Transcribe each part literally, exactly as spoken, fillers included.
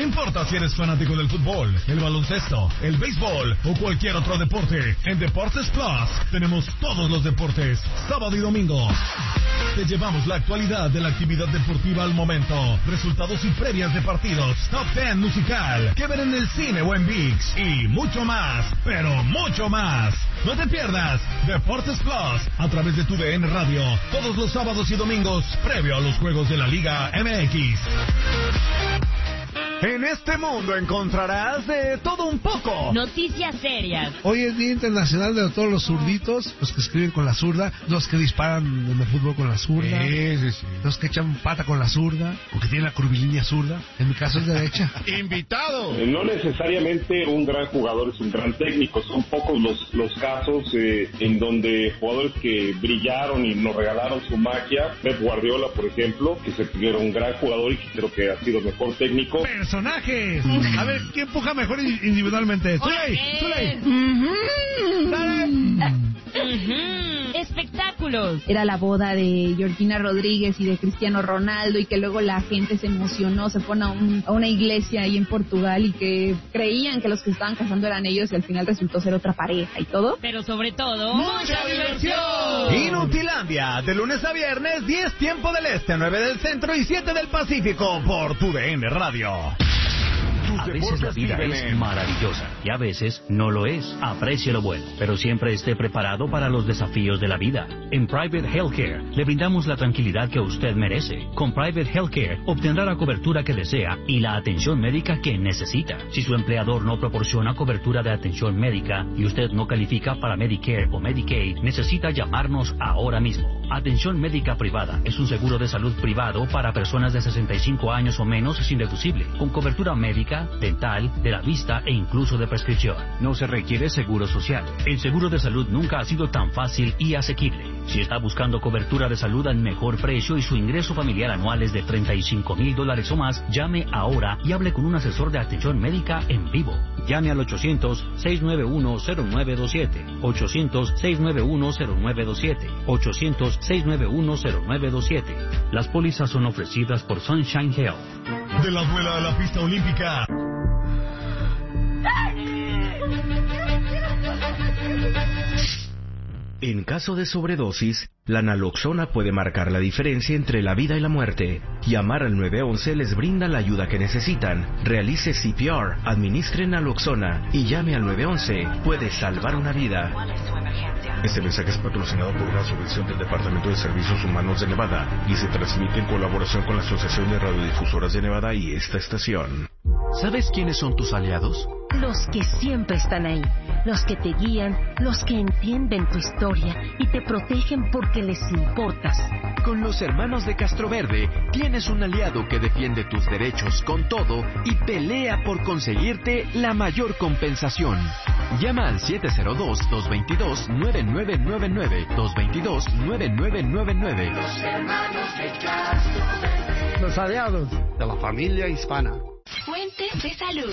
importa si eres fanático del fútbol, el baloncesto, el béisbol o cualquier otro deporte, en Deportes Plus tenemos todos los deportes, sábado y domingo. Te llevamos la actualidad de la actividad deportiva al momento, resultados y previas de partidos, top diez musical, que ver en el cine o en ViX, y mucho más, pero mucho más. No te pierdas Deportes Plus a través de tu D N Radio, todos los sábados y domingos, previo a los juegos de la Liga M X. En este mundo encontrarás de todo un poco. Noticias serias. Hoy es Día Internacional de todos los zurditos, los que escriben con la zurda, los que disparan en el fútbol con la zurda, Sí, sí, sí. los que echan pata con la zurda, o que tienen la curvilínea zurda. En mi caso es derecha. ¡Invitado! Eh, No necesariamente un gran jugador es un gran técnico, son pocos los, los casos eh, en donde jugadores que brillaron y nos regalaron su magia. Pep Guardiola, por ejemplo, que se era un gran jugador y que creo que ha sido el mejor técnico. Personajes. A ver, ¿quién empuja mejor individualmente? Tuley, Tuley. Espectáculos. Era la boda de Georgina Rodríguez y de Cristiano Ronaldo, y que luego la gente se emocionó, se fue a, un, a una iglesia ahí en Portugal y que creían que los que estaban casando eran ellos y al final resultó ser otra pareja y todo. Pero sobre todo, ¡mucha diversión! Inutilandia, de lunes a viernes, diez tiempo del este, nueve del centro y siete del Pacífico, por tu D N Radio. A veces la vida es maravillosa y a veces no lo es. Aprecie lo bueno, pero siempre esté preparado para los desafíos de la vida. En Private Healthcare le brindamos la tranquilidad que usted merece. Con Private Healthcare obtendrá la cobertura que desea y la atención médica que necesita. Si su empleador no proporciona cobertura de atención médica y usted no califica para Medicare o Medicaid, necesita llamarnos ahora mismo. Atención médica privada es un seguro de salud privado para personas de sesenta y cinco años o menos sin deducible, con cobertura médica, dental, de la vista e incluso de prescripción. No se requiere seguro social. El seguro de salud nunca ha sido tan fácil y asequible. Si está buscando cobertura de salud al mejor precio y su ingreso familiar anual es de treinta y cinco mil dólares o más, llame ahora y hable con un asesor de atención médica en vivo. Llame al ochocientos, seiscientos noventa y uno, cero nueve dos siete, ochocientos, seiscientos noventa y uno, cero nueve dos siete, ochocientos, seiscientos noventa y uno, cero nueve dos siete. Las pólizas son ofrecidas por Sunshine Health. De la duela a la pista olímpica. En caso de sobredosis, la naloxona puede marcar la diferencia entre la vida y la muerte. Llamar al nueve once les brinda la ayuda que necesitan. Realice C P R, administre naloxona y llame al nueve once. Puede salvar una vida. Este mensaje es patrocinado por una subvención del Departamento de Servicios Humanos de Nevada y se transmite en colaboración con la Asociación de Radiodifusoras de Nevada y esta estación. ¿Sabes quiénes son tus aliados? Los que siempre están ahí, los que te guían, los que entienden tu historia y te protegen porque les importas. Con los hermanos de Castroverde tienes un aliado que defiende tus derechos con todo y pelea por conseguirte la mayor compensación. Llama al siete cero dos, dos dos dos, nueve nueve nueve nueve, dos dos dos, nueve nueve nueve nueve. Los hermanos de Castroverde. Los aliados de la familia hispana. Fuentes de salud.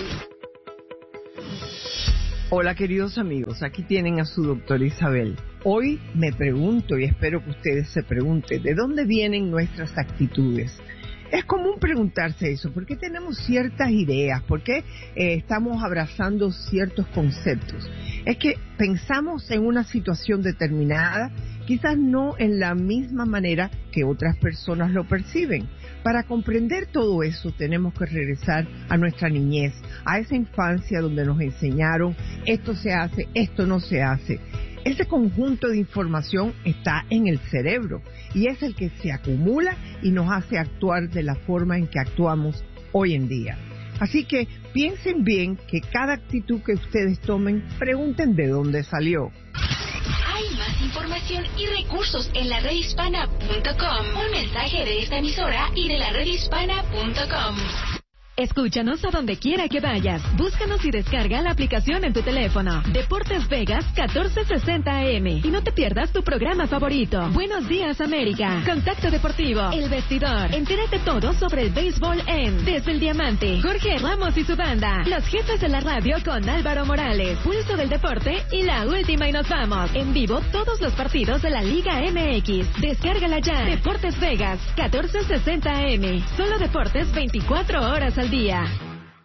Hola queridos amigos, aquí tienen a su doctora Isabel. Hoy me pregunto y espero que ustedes se pregunten, ¿de dónde vienen nuestras actitudes? Es común preguntarse eso, ¿por qué tenemos ciertas ideas? ¿Por qué eh, estamos abrazando ciertos conceptos? Es que pensamos en una situación determinada, quizás no en la misma manera que otras personas lo perciben. Para comprender todo eso tenemos que regresar a nuestra niñez, a esa infancia donde nos enseñaron esto se hace, esto no se hace. Ese conjunto de información está en el cerebro y es el que se acumula y nos hace actuar de la forma en que actuamos hoy en día. Así que piensen bien que cada actitud que ustedes tomen, pregunten de dónde salió. Hay más información y recursos en la red hispana punto com. Un mensaje de esta emisora y de la red hispana punto com. Escúchanos a donde quiera que vayas. Búscanos y descarga la aplicación en tu teléfono. Deportes Vegas catorce sesenta A M. Y no te pierdas tu programa favorito. Buenos días, América. Contacto Deportivo. El Vestidor. Entérate todo sobre el béisbol en Desde el Diamante. Jorge Ramos y su banda. Los jefes de la radio con Álvaro Morales. Pulso del Deporte y la última y nos vamos. En vivo todos los partidos de la Liga M X. Descárgala ya. Deportes Vegas catorce sesenta A M. Solo deportes veinticuatro horas al día.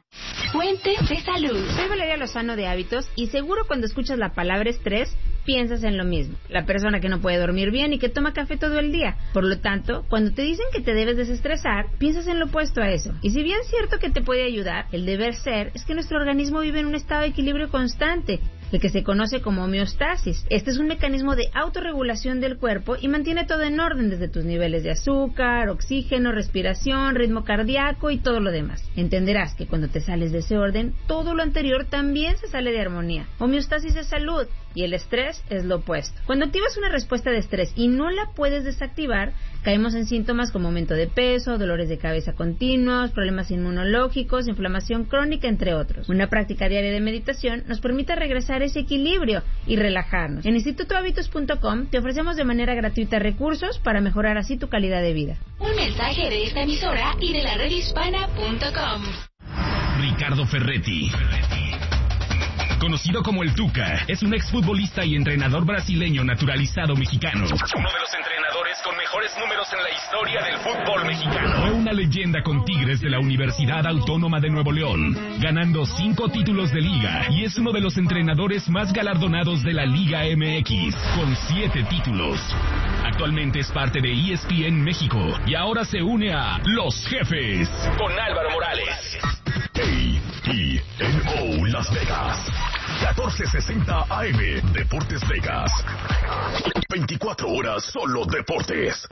Fuente de salud. Soy Valeria Lozano de Hábitos y seguro cuando escuchas la palabra estrés piensas en lo mismo. La persona que no puede dormir bien y que toma café todo el día. Por lo tanto, cuando te dicen que te debes desestresar, piensas en lo opuesto a eso. Y si bien es cierto que te puede ayudar, el deber ser es que nuestro organismo vive en un estado de equilibrio constante, el que se conoce como homeostasis. Este es un mecanismo de autorregulación del cuerpo y mantiene todo en orden, desde tus niveles de azúcar, oxígeno, respiración, ritmo cardíaco y todo lo demás. Entenderás que cuando te sales de ese orden, todo lo anterior también se sale de armonía. Homeostasis es salud y el estrés es lo opuesto. Cuando activas una respuesta de estrés y no la puedes desactivar, caemos en síntomas como aumento de peso, dolores de cabeza continuos, problemas inmunológicos, inflamación crónica, entre otros. Una práctica diaria de meditación nos permite regresar a ese equilibrio y relajarnos. En instituto hábitos punto com te ofrecemos de manera gratuita recursos para mejorar así tu calidad de vida. Un mensaje de esta emisora y de la red hispana punto com. Ricardo Ferretti, conocido como el Tuca, es un exfutbolista y entrenador brasileño naturalizado mexicano. Uno de los entrenadores con mejores números en la historia del fútbol mexicano. Fue una leyenda con Tigres de la Universidad Autónoma de Nuevo León, ganando cinco títulos de liga, y es uno de los entrenadores más galardonados de la Liga M X, con siete títulos. Actualmente es parte de E S P N México y ahora se une a Los Jefes con Álvaro Morales. A E N O Las Vegas, catorce sesenta A M, Deportes Vegas. veinticuatro horas solo deportes.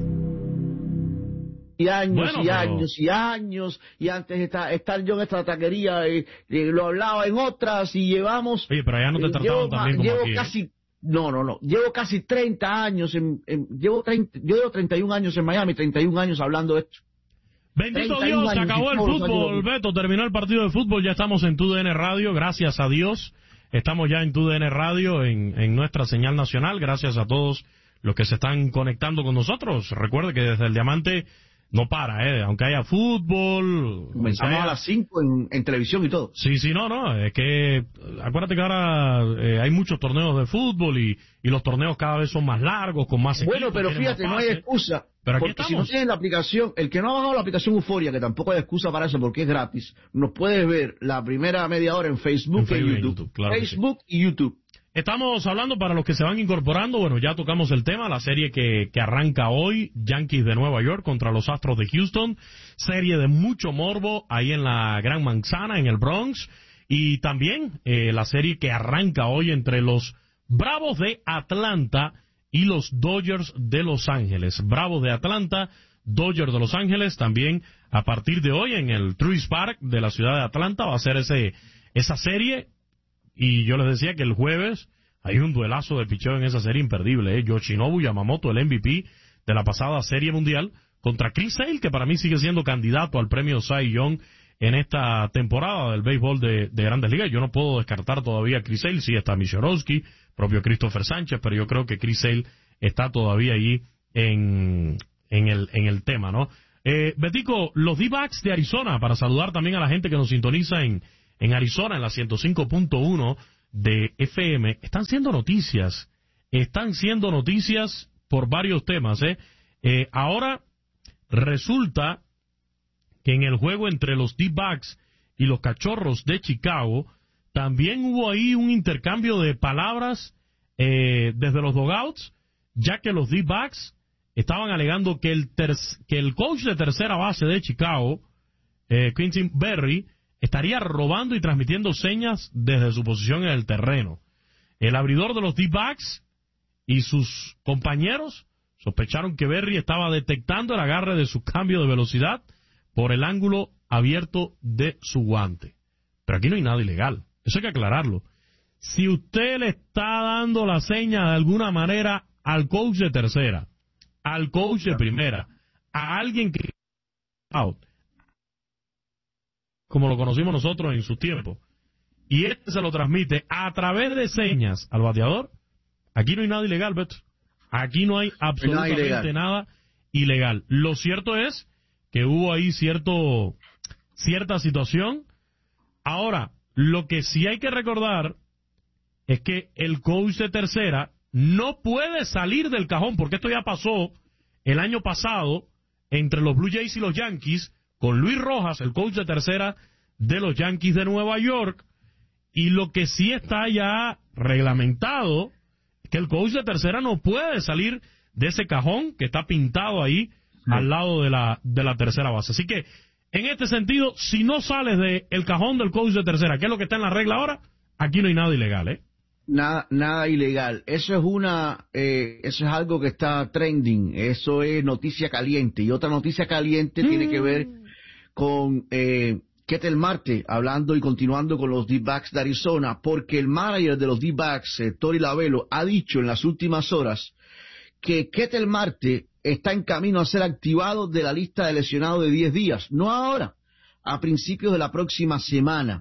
Y años Bueno, y pero... años y años, y antes está, estar yo en esta taquería, y, y lo hablaba en otras, y llevamos... Oye, pero allá no te eh, trataban llevo, también como llevo aquí, ¿eh? casi... No, no, no. Llevo casi treinta años, en, en, llevo treinta, yo llevo treinta y un años en Miami, treinta y un años hablando de esto. Bendito Dios, se acabó el fútbol, Beto, terminó el partido de fútbol, ya estamos en Tu D N Radio, gracias a Dios, estamos ya en Tu D N Radio, en, en nuestra señal nacional, gracias a todos los que se están conectando con nosotros. Recuerde que desde el Diamante no para, ¿eh? Aunque haya fútbol... Comenzamos haya... a las cinco en, en televisión y todo. Sí, sí, no, no, es que acuérdate que ahora eh, hay muchos torneos de fútbol y, y los torneos cada vez son más largos, con más equipos. Bueno, pero fíjate, no hay excusa. Pero aquí porque estamos. si no tienes la aplicación, el que no ha bajado la aplicación Euforia, que tampoco hay excusa para eso porque es gratis, nos puedes ver la primera media hora en Facebook, en Facebook y YouTube. YouTube claro Facebook sí. y YouTube. Estamos hablando para los que se van incorporando, bueno, ya tocamos el tema, la serie que, que arranca hoy, Yankees de Nueva York contra los Astros de Houston, serie de mucho morbo ahí en la Gran Manzana, en el Bronx, y también eh, la serie que arranca hoy entre los Bravos de Atlanta y los Dodgers de Los Ángeles. Bravos de Atlanta, Dodgers de Los Ángeles, también a partir de hoy en el Truist Park de la ciudad de Atlanta va a ser ese esa serie. Y yo les decía que el jueves hay un duelazo de picheo en esa serie imperdible, ¿eh? Yoshinobu Yamamoto, el M V P de la pasada Serie Mundial, contra Chris Sale, que para mí sigue siendo candidato al premio Cy Young en esta temporada del béisbol de, de Grandes Ligas. Yo no puedo descartar todavía a Chris Sale, sí está Mishorowski, propio Christopher Sánchez, pero yo creo que Chris Sale está todavía ahí en, en, el, en el tema, ¿no? Eh, Betico, los D-backs de Arizona, para saludar también a la gente que nos sintoniza en En Arizona, en la ciento cinco punto uno de F M, están siendo noticias, están siendo noticias por varios temas, ¿eh? Eh, ahora resulta que en el juego entre los D-backs y los Cachorros de Chicago, también hubo ahí un intercambio de palabras eh, desde los dugouts, ya que los D-backs estaban alegando que el, ter que el coach de tercera base de Chicago, eh, Quintin Berry, estaría robando y transmitiendo señas desde su posición en el terreno. El abridor de los D-backs y sus compañeros sospecharon que Berry estaba detectando el agarre de su cambio de velocidad por el ángulo abierto de su guante. Pero aquí no hay nada ilegal, eso hay que aclararlo. Si usted le está dando la seña de alguna manera al coach de tercera, al coach de primera, a alguien que... out, como lo conocimos nosotros en su tiempo, y este se lo transmite a través de señas al bateador, aquí no hay nada ilegal, Beto. Aquí no hay absolutamente nada ilegal. nada ilegal. Lo cierto es que hubo ahí cierto cierta situación. Ahora, lo que sí hay que recordar es que el coach de tercera no puede salir del cajón, porque esto ya pasó el año pasado entre los Blue Jays y los Yankees, con Luis Rojas, el coach de tercera de los Yankees de Nueva York, y lo que sí está ya reglamentado es que el coach de tercera no puede salir de ese cajón que está pintado ahí sí. al lado de la, de la tercera base. Así que, en este sentido, si no sales del cajón del coach de tercera, que es lo que está en la regla ahora, aquí no hay nada ilegal, ¿eh? Nada, nada ilegal. Eso es una, eh, eso es algo que está trending. Eso es noticia caliente. Y otra noticia caliente mm. tiene que ver con eh, Ketel Marte, hablando y continuando con los D-backs de Arizona, porque el manager de los D-backs, eh, Torey Lovullo, ha dicho en las últimas horas que Ketel Marte está en camino a ser activado de la lista de lesionados de diez días. No ahora, a principios de la próxima semana.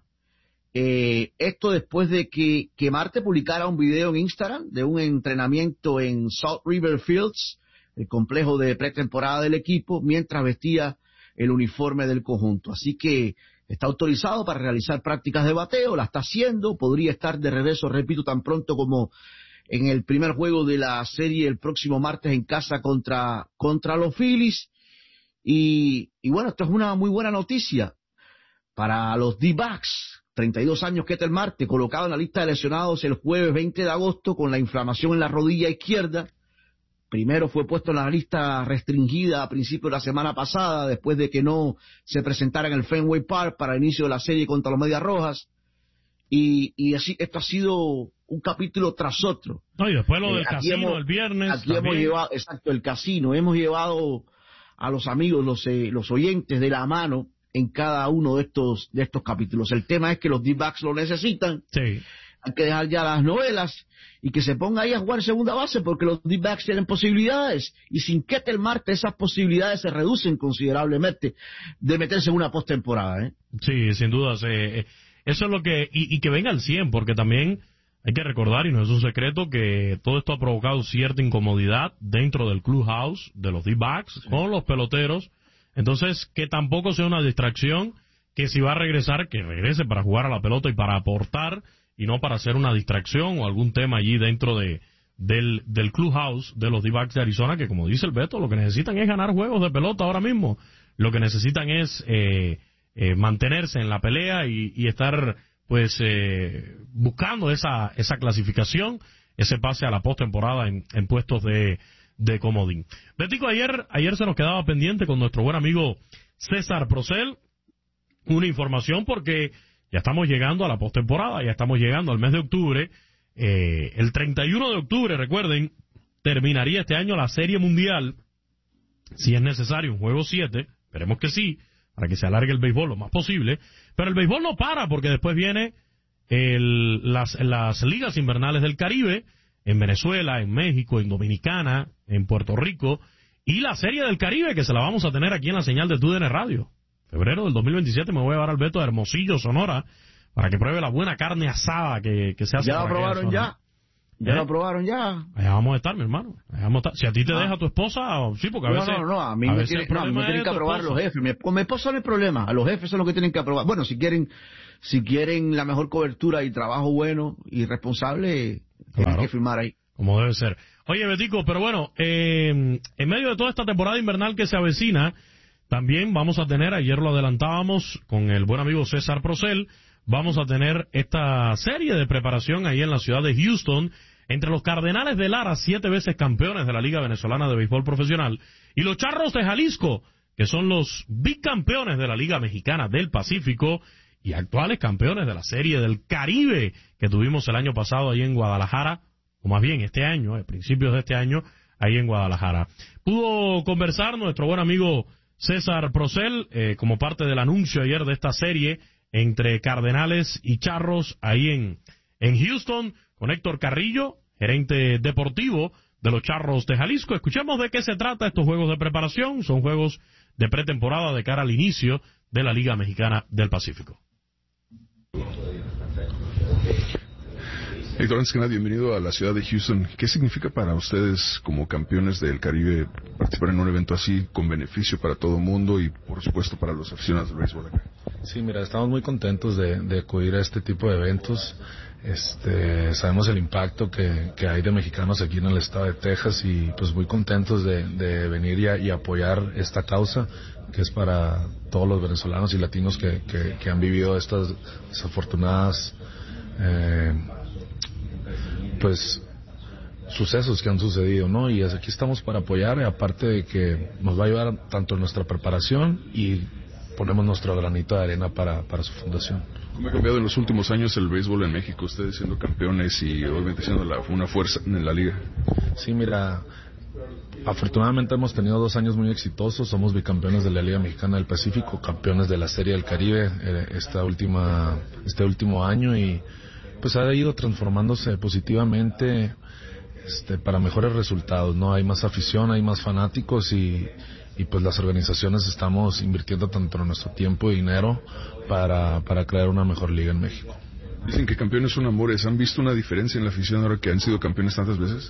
Eh, esto después de que, que Marte publicara un video en Instagram de un entrenamiento en Salt River Fields, el complejo de pretemporada del equipo, mientras vestía el uniforme del conjunto. Así que está autorizado para realizar prácticas de bateo, la está haciendo, podría estar de regreso, repito, tan pronto como en el primer juego de la serie el próximo martes en casa contra, contra los Phillies. Y, y bueno, esto es una muy buena noticia para los D-backs. treinta y dos años Ketel Marte, colocado en la lista de lesionados el jueves veinte de agosto con la inflamación en la rodilla izquierda. Primero fue puesto en la lista restringida a principios de la semana pasada, después de que no se presentara en el Fenway Park para el inicio de la serie contra los Medias Rojas. Y, y así, esto ha sido un capítulo tras otro. No, y después lo del eh, casino hemos, el viernes. Aquí también. hemos llevado, exacto, el casino. Hemos llevado a los amigos, los, eh, los oyentes de la mano en cada uno de estos de estos capítulos. El tema es que los D-backs lo necesitan. Sí. Hay que dejar ya las novelas y que se ponga ahí a jugar segunda base, porque los D-backs tienen posibilidades, y sin Ketel Marte esas posibilidades se reducen considerablemente de meterse en una postemporada, ¿eh? Sí, sin duda. Eh, eso es lo que... Y, y que venga al cien, porque también hay que recordar, y no es un secreto, que todo esto ha provocado cierta incomodidad dentro del clubhouse de los D-backs, sí, con los peloteros. Entonces, que tampoco sea una distracción, que si va a regresar, que regrese para jugar a la pelota y para aportar, y no para hacer una distracción o algún tema allí dentro de del, del clubhouse de los D-backs de Arizona, que como dice el Beto, lo que necesitan es ganar juegos de pelota ahora mismo. Lo que necesitan es eh, eh, mantenerse en la pelea y, y estar pues eh, buscando esa esa clasificación, ese pase a la postemporada en, en puestos de, de comodín. Betico, ayer, ayer se nos quedaba pendiente con nuestro buen amigo César Procel una información, porque ya estamos llegando a la postemporada, ya estamos llegando al mes de octubre. Eh, el treinta y uno de octubre, recuerden, terminaría este año la Serie Mundial, si es necesario, un juego siete, esperemos que sí, para que se alargue el béisbol lo más posible, pero el béisbol no para, porque después viene el, las, las ligas invernales del Caribe, en Venezuela, en México, en Dominicana, en Puerto Rico, y la Serie del Caribe, que se la vamos a tener aquí en la señal de T U D N Radio. Febrero del dos mil veintisiete me voy a llevar al Beto a Hermosillo, Sonora, para que pruebe la buena carne asada que, que se hace. ¿Ya lo probaron ya? ¿Ya ¿Eh? lo probaron ya? Allá vamos a estar, mi hermano. Allá vamos a estar. Si a ti te ah. deja tu esposa, sí, porque a no, veces... No, no, no, a mí me, tiene, no, a mí me tienen que aprobar los jefes. Mi, con mi esposa no hay problema, a los jefes son los que tienen que aprobar. Bueno, si quieren si quieren la mejor cobertura y trabajo bueno y responsable, claro, tienen que firmar ahí. Como debe ser. Oye, Betico, pero bueno, eh, en medio de toda esta temporada invernal que se avecina, también vamos a tener, ayer lo adelantábamos con el buen amigo César Procel, vamos a tener esta serie de preparación ahí en la ciudad de Houston, entre los Cardenales de Lara, siete veces campeones de la Liga Venezolana de Béisbol Profesional, y los Charros de Jalisco, que son los bicampeones de la Liga Mexicana del Pacífico y actuales campeones de la Serie del Caribe que tuvimos el año pasado ahí en Guadalajara, o más bien este año, a principios de este año, ahí en Guadalajara. Pudo conversar nuestro buen amigo César Procel, eh, como parte del anuncio ayer de esta serie entre Cardenales y Charros ahí en, en Houston, con Héctor Carrillo, gerente deportivo de los Charros de Jalisco. Escuchemos de qué se trata estos juegos de preparación. Son juegos de pretemporada de cara al inicio de la Liga Mexicana del Pacífico. Héctor, antes que nada, bienvenido a la ciudad de Houston. ¿Qué significa para ustedes, como campeones del Caribe, participar en un evento así con beneficio para todo el mundo y, por supuesto, para los aficionados del béisbol acá? Sí, mira, estamos muy contentos de, de acudir a este tipo de eventos. Este, sabemos el impacto que, que hay de mexicanos aquí en el estado de Texas y pues muy contentos de, de venir y, a, y apoyar esta causa que es para todos los venezolanos y latinos que, que, que han vivido estas desafortunadas eh, pues sucesos que han sucedido, ¿no? Y aquí estamos para apoyar, aparte de que nos va a ayudar tanto en nuestra preparación y ponemos nuestro granito de arena para, para su fundación. ¿Cómo ha cambiado en los últimos años el béisbol en México? Ustedes siendo campeones y obviamente siendo la, una fuerza en la liga. Sí, mira, afortunadamente hemos tenido dos años muy exitosos. Somos bicampeones de la Liga Mexicana del Pacífico, campeones de la Serie del Caribe eh, esta última, este último año y pues ha ido transformándose positivamente este, para mejores resultados, ¿no? Hay más afición, hay más fanáticos y y pues las organizaciones estamos invirtiendo tanto nuestro tiempo y dinero para, para crear una mejor liga en México. Dicen que campeones son amores. ¿Han visto una diferencia en la afición ahora que han sido campeones tantas veces?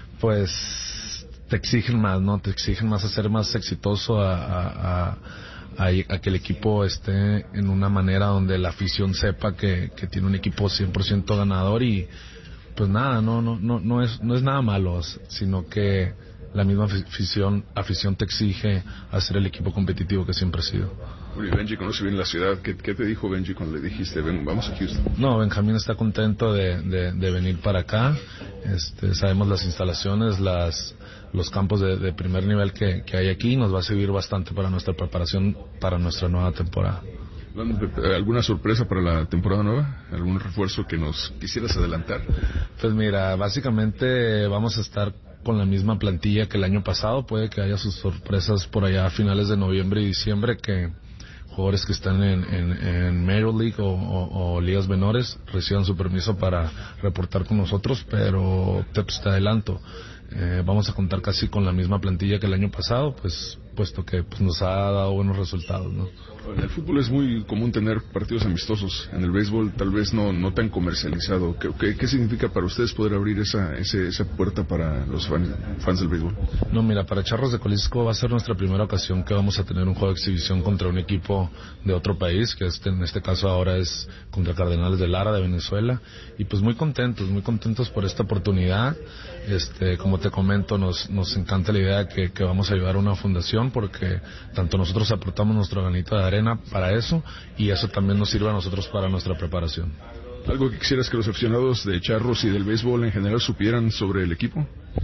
Pues te exigen más, ¿no? Te exigen más a ser más exitoso, a, a, a, a que el equipo esté en una manera donde la afición sepa que, que tiene un equipo cien por ciento ganador y pues nada, no, no, no, no es, no es nada malo, sino que la misma afición, afición te exige hacer el equipo competitivo que siempre ha sido. Oye, Benji conoce bien la ciudad. ¿Qué, qué te dijo Benji cuando le dijiste, ven, vamos a Houston? No, Benjamín está contento de, de, de venir para acá. Este, sabemos las instalaciones, las, los campos de, de primer nivel que, que hay aquí. Nos va a servir bastante para nuestra preparación para nuestra nueva temporada. ¿Alguna sorpresa para la temporada nueva? ¿Algún refuerzo que nos quisieras adelantar? Pues mira, básicamente vamos a estar con la misma plantilla que el año pasado. Puede que haya sus sorpresas por allá a finales de noviembre y diciembre, que jugadores que están en, en, en Major League o, o, o ligas menores reciban su permiso para reportar con nosotros, pero te, pues, te adelanto, eh, vamos a contar casi con la misma plantilla que el año pasado, pues puesto que pues, nos ha dado buenos resultados, ¿no? En el fútbol es muy común tener partidos amistosos. En el béisbol tal vez no no tan comercializado. ¿Qué, qué, qué significa para ustedes poder abrir esa ese, esa puerta para los fans, fans del béisbol? No, mira, para Charros de Jalisco va a ser nuestra primera ocasión que vamos a tener un juego de exhibición contra un equipo de otro país, que este, en este caso ahora es contra Cardenales de Lara de Venezuela. Y pues muy contentos, muy contentos por esta oportunidad. Este, como te comento, nos, nos encanta la idea que, que vamos a ayudar a una fundación, porque tanto nosotros aportamos nuestro granito de arena para eso y eso también nos sirve a nosotros para nuestra preparación. ¿Algo que quisieras que los aficionados de Charros y del béisbol en general supieran sobre el equipo?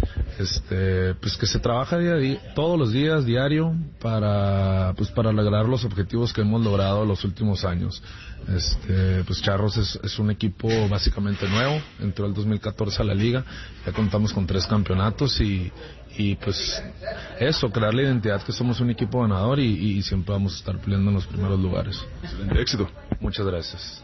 Este, pues que se trabaja día a día, todos los días, diario, para pues para lograr los objetivos que hemos logrado los últimos años. Este, pues Charros es, es un equipo básicamente nuevo, entró el dos mil catorce a la liga, ya contamos con tres campeonatos y y pues eso, crear la identidad que somos un equipo ganador y, y siempre vamos a estar peleando en los primeros lugares. Excelente, éxito. Muchas gracias.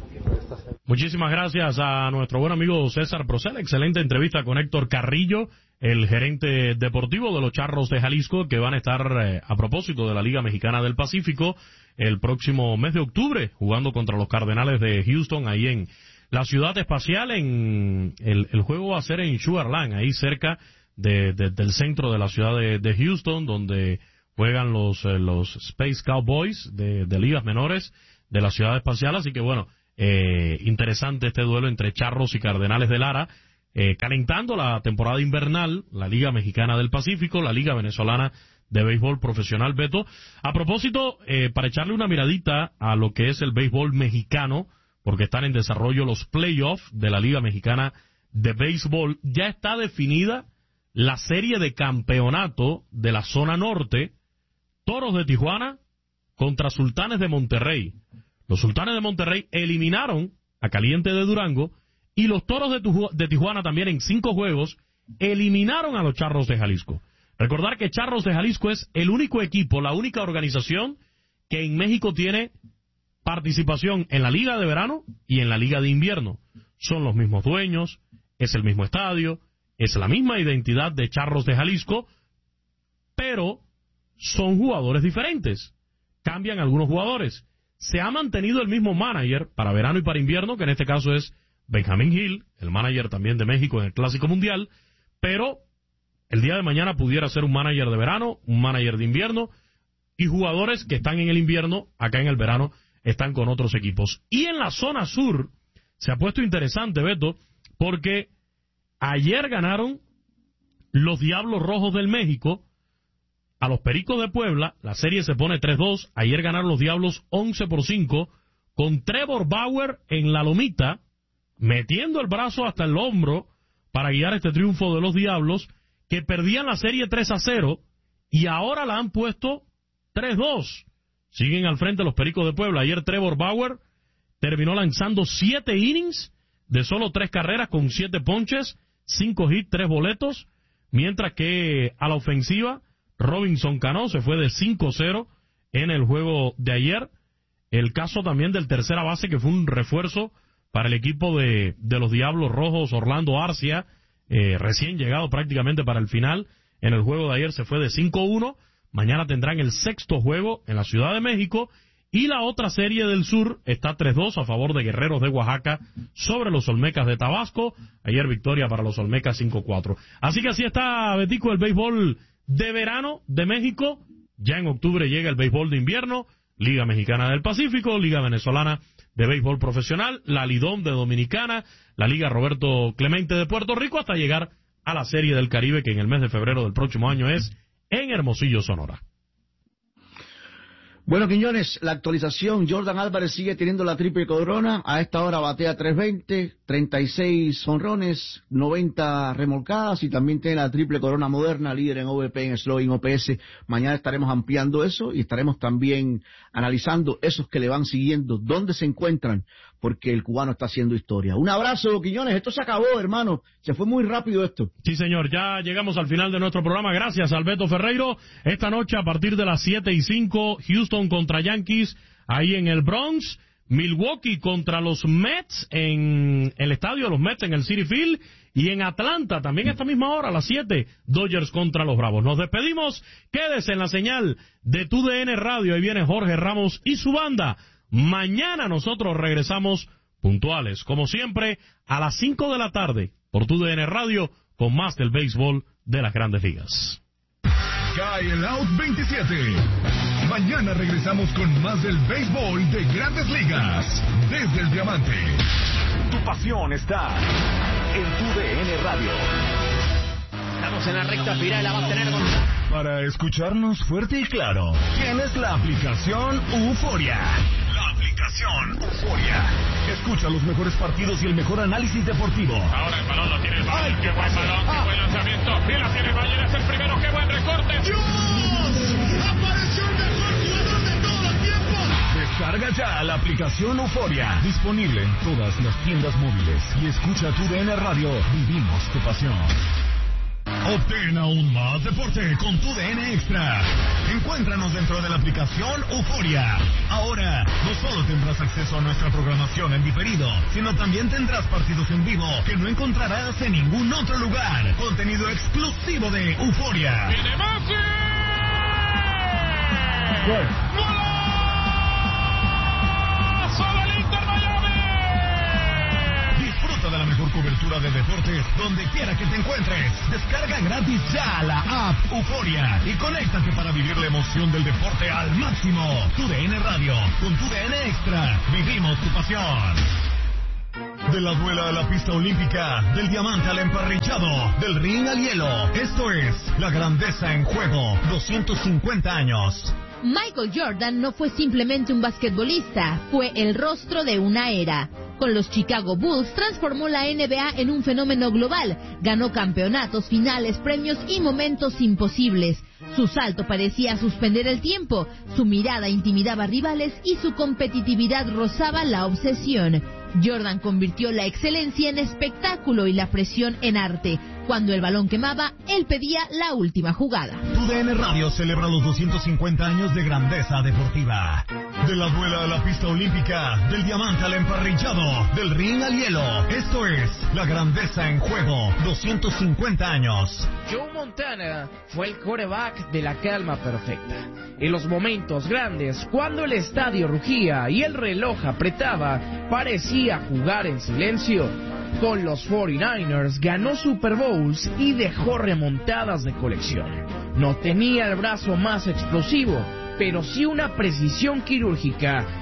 Muchísimas gracias a nuestro buen amigo César Procel. Excelente entrevista con Héctor Carrillo, el gerente deportivo de los Charros de Jalisco, que van a estar eh, a propósito de la Liga Mexicana del Pacífico el próximo mes de octubre, jugando contra los Cardenales de Houston, ahí en la Ciudad Espacial. En el, el juego va a ser en Sugarland, ahí cerca de, de, del centro de la ciudad de, de Houston, donde juegan los, eh, los Space Cowboys de, de ligas menores de la Ciudad Espacial. Así que bueno, eh, interesante este duelo entre Charros y Cardenales de Lara, eh, calentando la temporada invernal, la Liga Mexicana del Pacífico, la Liga Venezolana de Béisbol Profesional. Beto, a propósito, eh, para echarle una miradita a lo que es el béisbol mexicano, porque están en desarrollo los playoffs de la Liga Mexicana de Béisbol, ya está definida la serie de campeonato de la zona norte, Toros de Tijuana contra Sultanes de Monterrey. Los Sultanes de Monterrey eliminaron a Caliente de Durango y los Toros de, Tuju- de Tijuana también en cinco juegos eliminaron a los Charros de Jalisco. Recordar que Charros de Jalisco es el único equipo, la única organización que en México tiene participación en la Liga de Verano y en la Liga de Invierno. Son los mismos dueños, es el mismo estadio, es la misma identidad de Charros de Jalisco, pero son jugadores diferentes. Cambian algunos jugadores. Se ha mantenido el mismo manager para verano y para invierno, que en este caso es Benjamín Gil, el manager también de México en el Clásico Mundial, pero el día de mañana pudiera ser un manager de verano, un manager de invierno, y jugadores que están en el invierno, acá en el verano, están con otros equipos. Y en la zona sur se ha puesto interesante, Beto, porque ayer ganaron los Diablos Rojos del México a los Pericos de Puebla. La serie se pone tres dos. Ayer ganaron los Diablos once por cinco con Trevor Bauer en la lomita, metiendo el brazo hasta el hombro para guiar este triunfo de los Diablos, que perdían la serie tres a cero y ahora la han puesto tres dos. Siguen al frente los Pericos de Puebla. Ayer Trevor Bauer terminó lanzando siete innings de solo tres carreras con siete ponches, cinco hits, tres boletos, mientras que a la ofensiva Robinson Cano se fue de cinco cero en el juego de ayer. El caso también del tercera base, que fue un refuerzo para el equipo de, de los Diablos Rojos, Orlando Arcia, eh, recién llegado prácticamente para el final. En el juego de ayer se fue de cinco uno. Mañana tendrán el sexto juego en la Ciudad de México. Y la otra serie del sur está tres dos a favor de Guerreros de Oaxaca sobre los Olmecas de Tabasco. Ayer victoria para los Olmecas cinco cuatro. Así que así está, Betico, el béisbol de verano de México. Ya en octubre llega el béisbol de invierno, Liga Mexicana del Pacífico, Liga Venezolana de Béisbol Profesional, la Lidón de Dominicana, la Liga Roberto Clemente de Puerto Rico, hasta llegar a la Serie del Caribe, que en el mes de febrero del próximo año es en Hermosillo, Sonora. Bueno, Quiñones, la actualización: Jordan Álvarez sigue teniendo la triple corona. A esta hora batea tres veinte, treinta y seis jonrones, noventa remolcadas, y también tiene la triple corona moderna, líder en O V P, en Slugging, O P S. Mañana estaremos ampliando eso y estaremos también analizando esos que le van siguiendo, dónde se encuentran, porque el cubano está haciendo historia. Un abrazo, Quiñones. Esto se acabó, hermano. Se fue muy rápido esto. Sí, señor. Ya llegamos al final de nuestro programa. Gracias, Alberto Ferreiro. Esta noche, a partir de las siete y cinco, Houston contra Yankees, ahí en el Bronx. Milwaukee contra los Mets en el estadio de los Mets en el Citi Field. Y en Atlanta, también a esta misma hora, a las siete, Dodgers contra los Bravos. Nos despedimos. Quédese en la señal de Tu D N Radio. Ahí viene Jorge Ramos y su banda. Mañana nosotros regresamos puntuales, como siempre, a las cinco de la tarde, por Tu D N Radio, con más del béisbol de las Grandes Ligas. Cae el Out veintisiete. Mañana regresamos con más del béisbol de Grandes Ligas, desde el Diamante. Tu pasión está en Tu D N Radio. Estamos en la recta final, la va a tener con... Para escucharnos fuerte y claro, tienes la aplicación Euforia. La aplicación Euforia. Escucha los mejores partidos y el mejor análisis deportivo. Ahora el balón lo tiene el Bayern. ¡Qué buen balón! ¡Qué buen lanzamiento! ¡Bien la tiene el Bayern! ¡Es el primero! ¡Qué buen recorte! ¡Dios! ¡Apareció el mejor jugador de todos los tiempos! Descarga ya la aplicación Euforia. Disponible en todas las tiendas móviles. Y escucha Tu D N Radio. Vivimos tu pasión. Obtén aún más deporte con Tu D N Extra. Encuéntranos dentro de la aplicación Euforia. Ahora, no solo tendrás acceso a nuestra programación en diferido, sino también tendrás partidos en vivo que no encontrarás en ningún otro lugar. Contenido exclusivo de Euforia. ¡Viene Messi! ¡Gol! ¡Solo el Inter Miami! Disfruta de la mejor cobertura de deportes donde quiera que te encuentres. Descarga gratis ya la app Euforia y conéctate para vivir la emoción del deporte al máximo. Tu D N Radio, con Tu D N Extra, vivimos tu pasión. De la duela a la pista olímpica, del diamante al emparrillado, del ring al hielo. Esto es la grandeza en juego, doscientos cincuenta años. Michael Jordan no fue simplemente un basquetbolista, fue el rostro de una era. Con los Chicago Bulls transformó la N B A en un fenómeno global, ganó campeonatos, finales, premios y momentos imposibles. Su salto parecía suspender el tiempo, su mirada intimidaba rivales y su competitividad rozaba la obsesión. Jordan convirtió la excelencia en espectáculo y la presión en arte. Cuando el balón quemaba, él pedía la última jugada. Tu D N Radio celebra los doscientos cincuenta años de grandeza deportiva. De la duela a la pista olímpica, del diamante al emparrillado, del ring al hielo. Esto es la grandeza en juego, doscientos cincuenta años. Joe Montana fue el quarterback de la calma perfecta. En los momentos grandes, cuando el estadio rugía y el reloj apretaba, parecía jugar en silencio. Con los cuarenta y nueve ers ganó Super Bowls y dejó remontadas de colección. No tenía el brazo más explosivo, pero sí una precisión quirúrgica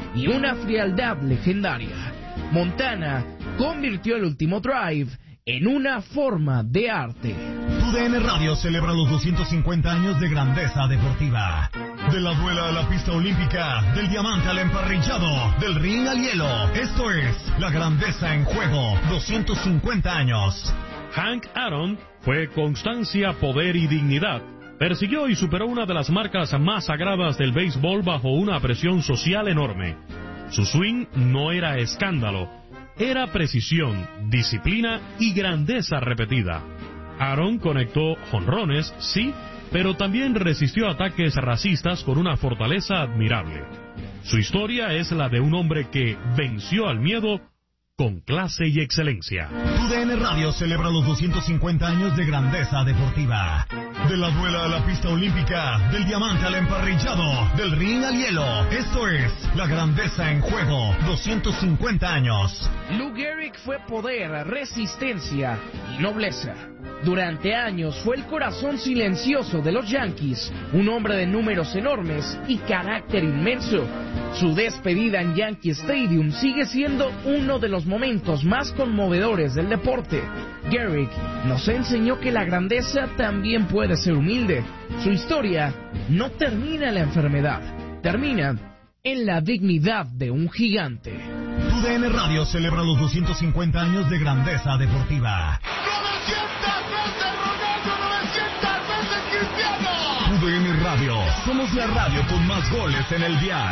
y una frialdad legendaria. Montana convirtió el último drive en una forma de arte. Tu D N Radio celebra los doscientos cincuenta años de grandeza deportiva. De la duela a la pista olímpica, del diamante al emparrillado, del ring al hielo. Esto es la grandeza en juego, doscientos cincuenta años. Hank Aaron fue constancia, poder y dignidad. Persiguió y superó una de las marcas más sagradas del béisbol bajo una presión social enorme. Su swing no era escándalo, era precisión, disciplina y grandeza repetida. Aaron conectó jonrones, sí, pero también resistió ataques racistas con una fortaleza admirable. Su historia es la de un hombre que venció al miedo con clase y excelencia. Tu D N Radio celebra los doscientos cincuenta años de grandeza deportiva. De la duela a la pista olímpica, del diamante al emparrillado, del ring al hielo. Esto es la grandeza en juego, doscientos cincuenta años. Lou Gehrig fue poder, resistencia y nobleza. Durante años fue el corazón silencioso de los Yankees, un hombre de números enormes y carácter inmenso. Su despedida en Yankee Stadium sigue siendo uno de los momentos más conmovedores del deporte. Gehrig nos enseñó que la grandeza también puede ser humilde. Su historia no termina en la enfermedad, termina en la dignidad de un gigante. Tu D N Radio celebra los doscientos cincuenta años de grandeza deportiva. Tu D N Radio, somos la radio con más goles en el dial.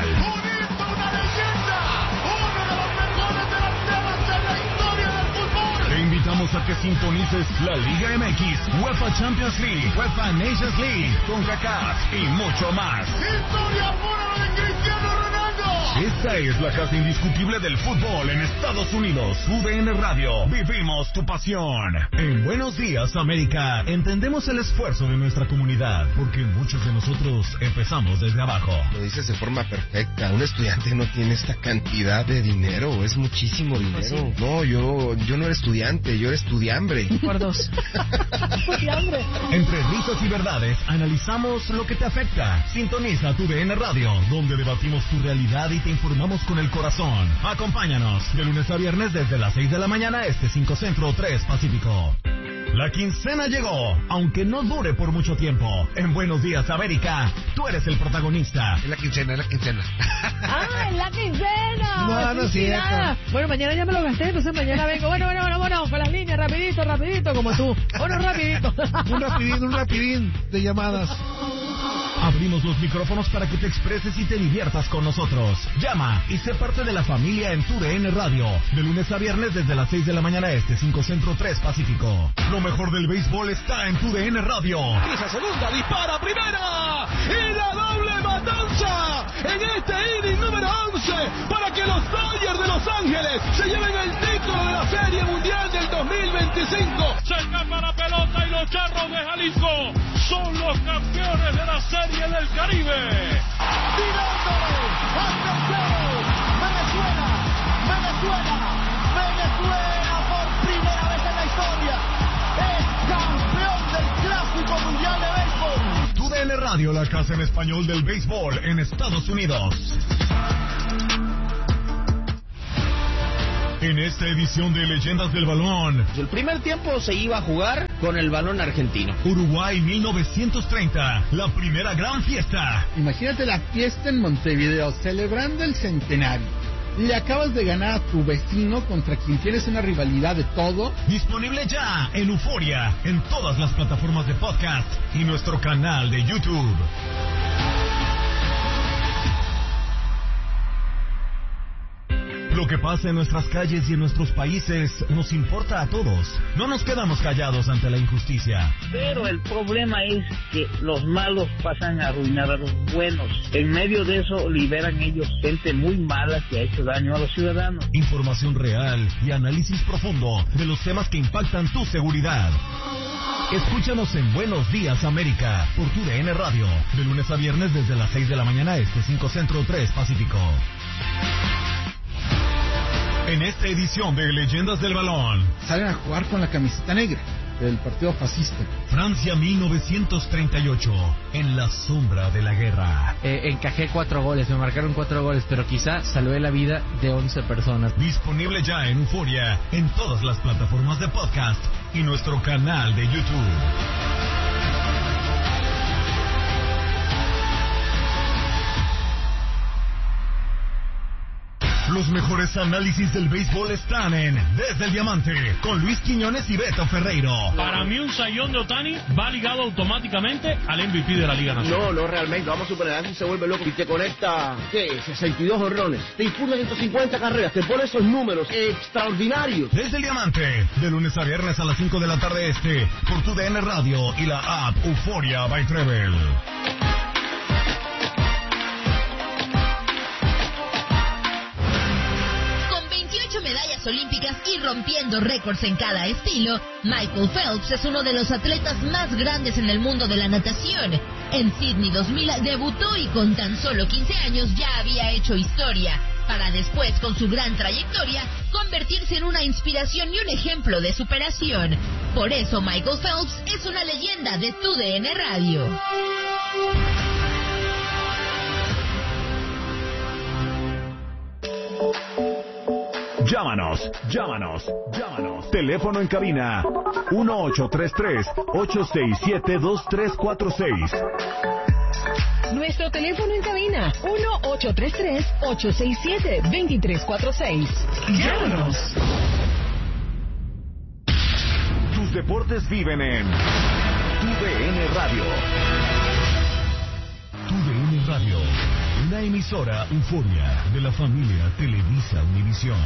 Te invitamos a que sintonices la Liga M X, UEFA Champions League, UEFA Nations League, CONCACAF y mucho más. ¡Historia pura de Cristiano Ronaldo! Esta es la casa indiscutible del fútbol en Estados Unidos. U D N Radio, vivimos tu pasión. En Buenos Días, América, entendemos el esfuerzo de nuestra comunidad, porque muchos de nosotros empezamos desde abajo. Lo dices de forma perfecta. Un estudiante no tiene esta cantidad de dinero, es muchísimo dinero. Pues sí. No, yo, yo no era estudiante, yo era estudiambre. Por dos. Estudiambre. Entre risas y verdades, analizamos lo que te afecta. Sintoniza tu D N Radio, donde debatimos tu realidad y te informamos con el corazón. Acompáñanos de lunes a viernes desde las seis de la mañana, este cinco Centro, tres Pacífico. La quincena llegó, aunque no dure por mucho tiempo. En Buenos Días, América, tú eres el protagonista. Es la quincena, es la quincena. ¡Ah, es la quincena! No, no es cierto. Bueno, mañana ya me lo gasté, entonces mañana vengo. Bueno, bueno, bueno, bueno, con las líneas, rapidito, rapidito, como tú. Bueno, rapidito. Un rapidín, un rapidín de llamadas. Abrimos los micrófonos para que te expreses y te diviertas con nosotros. Llama y sé parte de la familia en tu D N Radio. De lunes a viernes desde las seis de la mañana este, cinco Centro, tres Pacífico. Lo mejor del béisbol está en tu D N Radio. Esa segunda, dispara primera. Y la doble matanza en este inning número once para que los Dodgers de Los Ángeles se lleven el título de la Serie Mundial del dos mil veinticinco. Se escapa la pelota y los Charros de Jalisco son los campeones de la Serie del Caribe. Tirándole al tercero. Venezuela, Venezuela, Venezuela por primera vez en la historia es campeón del Clásico Mundial de Béisbol. Tu D N Radio, la casa en español del béisbol en Estados Unidos. En esta edición de Leyendas del Balón, el primer tiempo se iba a jugar con el balón argentino. Uruguay mil novecientos treinta, la primera gran fiesta. Imagínate la fiesta en Montevideo, celebrando el centenario. Le acabas de ganar a tu vecino contra quien tienes una rivalidad de todo. Disponible ya en Euforia, en todas las plataformas de podcast y nuestro canal de YouTube. Lo que pasa en nuestras calles y en nuestros países nos importa a todos. No nos quedamos callados ante la injusticia. Pero el problema es que los malos pasan a arruinar a los buenos. En medio de eso liberan ellos gente muy mala que ha hecho daño a los ciudadanos. Información real y análisis profundo de los temas que impactan tu seguridad. Escúchanos en Buenos Días América por tu D N Radio. De lunes a viernes desde las seis de la mañana este, cinco Centro, tres Pacífico. En esta edición de Leyendas del Balón, salen a jugar con la camiseta negra. del partido fascista. Francia mil novecientos treinta y ocho, en la sombra de la guerra. Eh, encajé cuatro goles, me marcaron cuatro goles, pero quizá salvé la vida de once personas. Disponible ya en Euforia, en todas las plataformas de podcast y nuestro canal de YouTube. Los mejores análisis del béisbol están en Desde el Diamante, con Luis Quiñones y Beto Ferreiro. Para mí un sayón de Ohtani va ligado automáticamente al M V P de la Liga Nacional. No, no realmente, vamos a superar, si se vuelve loco y te conecta, ¿qué? sesenta y dos honrones, te impulsa ciento cincuenta carreras, te pone esos números extraordinarios. Desde el Diamante, de lunes a viernes a las cinco de la tarde este, por tu D N Radio y la app Euforia by Treble. Medallas olímpicas y rompiendo récords en cada estilo, Michael Phelps es uno de los atletas más grandes en el mundo de la natación. En Sydney dos mil debutó y con tan solo quince años ya había hecho historia, para después, con su gran trayectoria, convertirse en una inspiración y un ejemplo de superación. Por eso Michael Phelps es una leyenda de tu D N Radio. Llámanos, llámanos, llámanos. Teléfono en cabina uno ocho tres tres, ocho seis siete, dos tres cuatro seis. Nuestro teléfono en cabina uno ocho tres tres, ocho seis siete, dos tres cuatro seis. Llámanos. Tus deportes viven en tu D N Radio. Tu D N Radio, una emisora Euforia de la familia Televisa Univisión.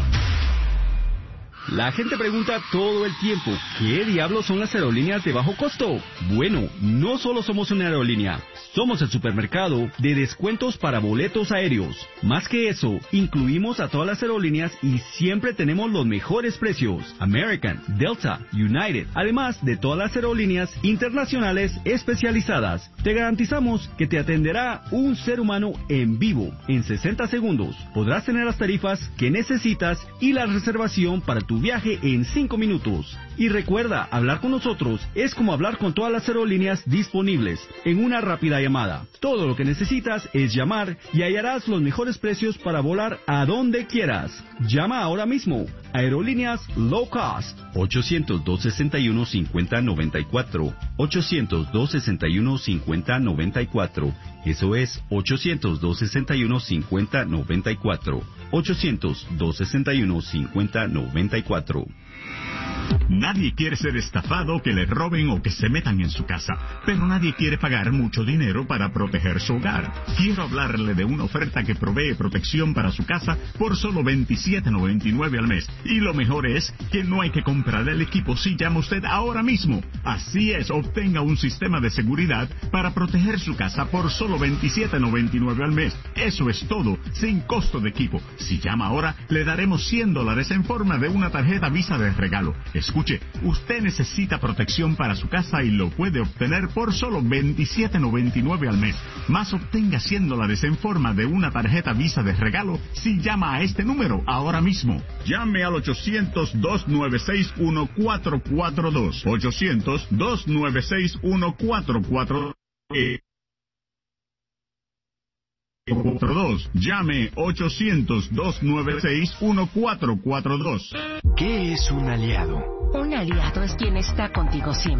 La gente pregunta todo el tiempo, ¿qué diablos son las aerolíneas de bajo costo? Bueno, no solo somos una aerolínea, somos el supermercado de descuentos para boletos aéreos. Más que eso, incluimos a todas las aerolíneas y siempre tenemos los mejores precios. American, Delta, United, además de todas las aerolíneas internacionales especializadas. Te garantizamos que te atenderá un ser humano en vivo. En sesenta segundos podrás tener las tarifas que necesitas y la reservación para tu viaje en cinco minutos. Y recuerda, hablar con nosotros es como hablar con todas las aerolíneas disponibles en una rápida llamada. Todo lo que necesitas es llamar y hallarás los mejores precios para volar a donde quieras. Llama ahora mismo. Aerolíneas Low Cost. ochocientos, dos sesenta y uno, cincuenta noventa y cuatro. ochocientos, dos sesenta y uno, cincuenta noventa y cuatro. Eso es ochocientos, dos sesenta y uno, cincuenta noventa y cuatro. ochocientos, dos sesenta y uno, cincuenta noventa y cuatro. Nadie quiere ser estafado, que le roben o que se metan en su casa, pero nadie quiere pagar mucho dinero para proteger su hogar. Quiero hablarle de una oferta que provee protección para su casa por solo veintisiete noventa y nueve al mes. Y lo mejor es que no hay que comprar el equipo si llama usted ahora mismo. Así es, obtenga un sistema de seguridad para proteger su casa por solo veintisiete noventa y nueve al mes. Eso es todo, sin costo de equipo. Si llama ahora, le daremos cien dólares en forma de una tarjeta Visa de regalo. Escuche, usted necesita protección para su casa y lo puede obtener por solo veintisiete noventa y nueve al mes. Más, obtenga cien dólares en forma de una tarjeta Visa de regalo si llama a este número ahora mismo. Llame al ochocientos, dos nueve seis, uno cuatro cuatro dos. ochocientos, dos nueve seis, uno cuatro cuatro dos. Llame ochocientos, dos nueve seis, uno cuatro cuatro dos. ¿Qué es un aliado? Un aliado es quien está contigo siempre.